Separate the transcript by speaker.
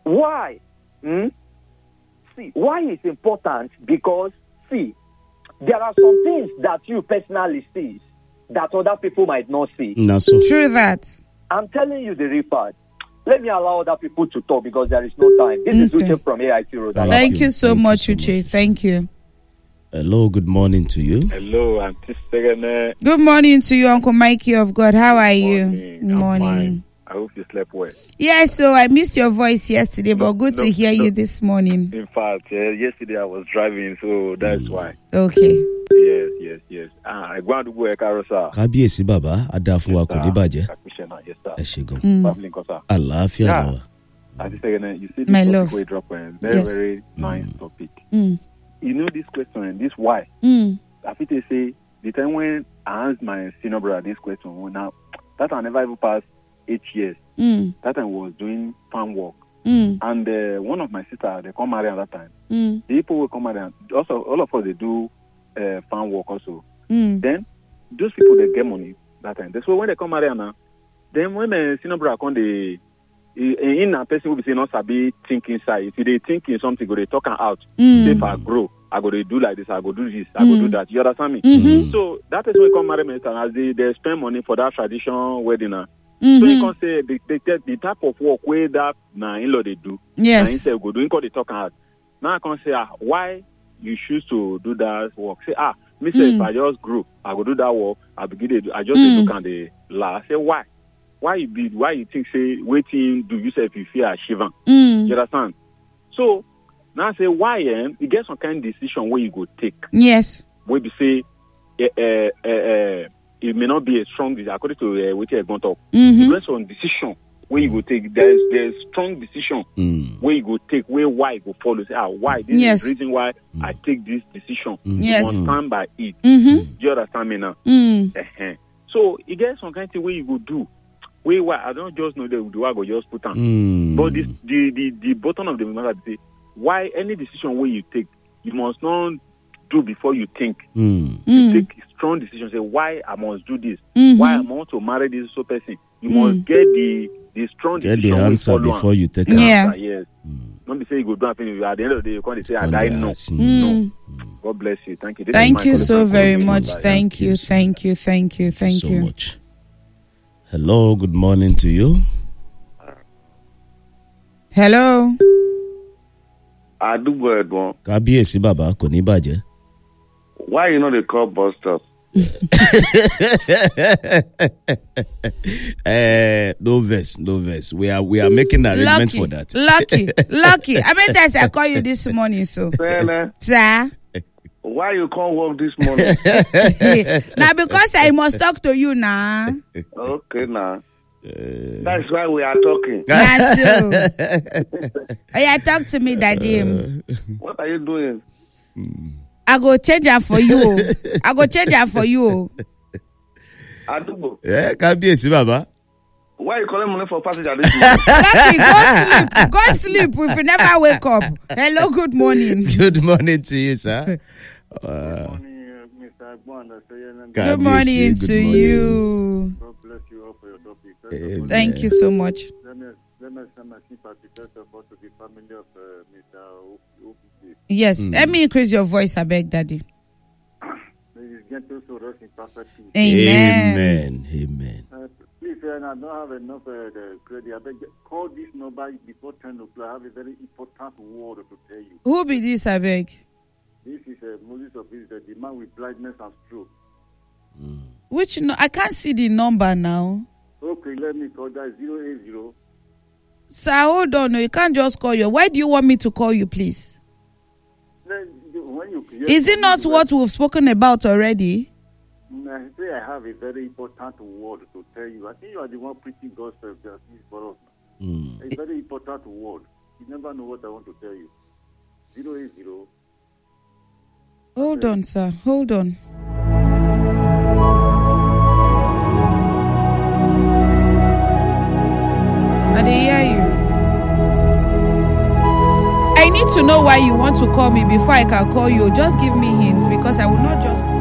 Speaker 1: Why? See, why is important? Because, see, there are some things that you personally see that other people might not see.
Speaker 2: Not so.
Speaker 3: True that.
Speaker 1: I'm telling you the real part. Let me allow other people to talk because there is no time. This is Uche from AIT Road.
Speaker 3: Thank you so much, Uche. Thank you.
Speaker 2: Hello, good morning to you.
Speaker 4: Hello, Auntie Segene.
Speaker 3: Good morning to you, Uncle Mikey of God. How are you?
Speaker 4: Good
Speaker 3: Morning.
Speaker 4: I hope you slept well.
Speaker 3: Yes, so I missed your voice yesterday, but good to hear you this morning.
Speaker 4: In fact, yesterday I was driving, so that's why.
Speaker 3: Okay.
Speaker 4: Yes. I go to go Carousel.
Speaker 2: Kábíyèsí bàbá, adáfúwa kò ní bàjẹ́.
Speaker 4: Yes, sir.
Speaker 2: Ẹ ṣé gan.
Speaker 4: Traveling, sir.
Speaker 2: Àlàáfíà
Speaker 4: Yeah.
Speaker 2: làwà.
Speaker 4: Auntie Segene, you see
Speaker 3: My
Speaker 4: this
Speaker 3: love.
Speaker 4: topic we drop very,
Speaker 3: Yes.
Speaker 4: very nice topic.
Speaker 3: Mm.
Speaker 4: You know this question, this why?
Speaker 3: Mm.
Speaker 4: I think they say the time when I asked my senior brother this question, well, now that I never even passed 8 years.
Speaker 3: Mm.
Speaker 4: That time was doing farm work.
Speaker 3: Mm.
Speaker 4: And one of my sisters, they come marry at that time.
Speaker 3: Mm.
Speaker 4: The people will come marry. Also, all of us, they do farm work also.
Speaker 3: Mm.
Speaker 4: Then, those people, they get money that time. So when they come marry now, then when the senior brother come, in a person will be saying, not sabi think inside. If they think in something, go they talk out.
Speaker 3: Mm.
Speaker 4: If I grow, I go to do like this, I go do this, I go do that. You understand me?
Speaker 3: Mm-hmm.
Speaker 4: So that is when come marry me, as they spend money for that tradition wedding.
Speaker 3: Mm-hmm.
Speaker 4: So you can say the type of work where that in-law they do.
Speaker 3: Yes.
Speaker 4: And instead go doing call they talk out. Now I can say why you choose to do that work. Say me say if I just grew, I go do that work. I begin to do. I just look at the law. I say why? Why you think say waiting do you say if you fear Shivan? You understand? So now I say why you get some kind of decision where you go take.
Speaker 3: Yes.
Speaker 4: Where you say it may not be a strong decision according to what you're going to talk. It depends on decision where you go take. There's strong decision where you go take. Where why you go follow. Say why this is the reason why I take this decision.
Speaker 3: Yes.
Speaker 4: You must stand by it.
Speaker 3: Mm-hmm.
Speaker 4: You understand me now? So you get some kind of thing where you go do. Why I don't just know the I go just put on. But this the bottom of the matter is why any decision where you take, you must not do before you think. You take strong decisions. Say why I must do this. Why I want to marry this so person. You must get the strong
Speaker 2: Get
Speaker 4: decision.
Speaker 2: the answer before you take
Speaker 3: Yeah.
Speaker 2: answer.
Speaker 4: Yes. Don't be say you go do anything. At the end of the day, you can't say I die. No.
Speaker 2: No.
Speaker 4: God bless you. Thank you. This
Speaker 3: Thank
Speaker 4: is
Speaker 3: you
Speaker 4: my
Speaker 3: so
Speaker 4: colleague
Speaker 3: very
Speaker 4: from
Speaker 3: much.
Speaker 4: Kolomba.
Speaker 3: Thank you. Thank you. Thank you. Thank
Speaker 2: so
Speaker 3: you.
Speaker 2: much. Hello, good morning to you.
Speaker 3: Hello.
Speaker 5: Àdúgbò ẹ̀gbọ́n.
Speaker 2: Kábíyèsí bàbá kò ní bàjẹ́.
Speaker 5: Why you know they call bus stop?
Speaker 2: No verse. We are making arrangement for that.
Speaker 3: Lucky. I mean, that's I call you this morning, so. Sir.
Speaker 5: Why you can't work this morning?
Speaker 3: Now because I must talk to you now.
Speaker 5: Okay, now. That's why we are talking.
Speaker 3: That's you. Yeah, talk to me, Daddy.
Speaker 5: What are you doing?
Speaker 3: I go change that for you.
Speaker 5: Àdúgbò.
Speaker 2: Kábíyèsí bàbá.
Speaker 5: Why you calling money for passenger this morning?
Speaker 3: Lucky, go sleep if you never wake up. Hello, good morning.
Speaker 2: Good morning to you, sir.
Speaker 3: Good morning to you.
Speaker 5: God bless you all for your topic.
Speaker 3: Thank you so much.
Speaker 5: Let me send my sympathy first of all to the family of Mr. Obi.
Speaker 3: Yes, let me increase your voice, I beg, Daddy.
Speaker 2: Amen.
Speaker 5: Please, I don't have enough credit. I beg, call this number before 10 o'clock. I have a very important word to tell you.
Speaker 3: Who be this, I beg?
Speaker 5: This is Moses of Israel, the man with blindness and stroke.
Speaker 3: Which I can't see the number now.
Speaker 5: Okay, let me call that 080.
Speaker 3: Sir, hold on. No, you can't just call you. Why do you want me to call you, please? Is it not what we've spoken about already?
Speaker 5: I say I have a very important word to tell you. I think you are the one preaching gospel for us. A very important word. You never know what I want to tell you. 080.
Speaker 3: Hold on, sir. Hold on. I didn't hear you. I need to know why you want to call me before I can call you. Just give me hints because I will not just...